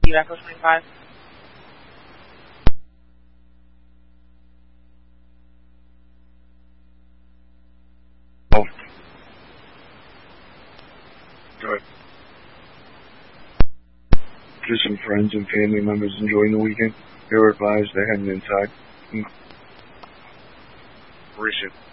Whiskey Echo 25. Oh. Good. Just some friends and family members enjoying the weekend. They were advised they're heading inside. Recent.